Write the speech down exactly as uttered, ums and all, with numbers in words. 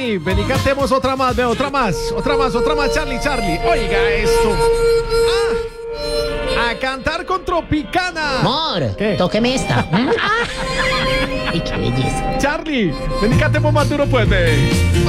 Charlie, ven y cantemos otra más, ve, otra más, otra más, otra más, Charlie, Charlie. Oiga esto. Ah, a cantar con Tropicana. Amor, ¿Qué? tóqueme esta. Mm. Ay, qué belleza. Charlie, ven y cantemos más duro, pues, ve.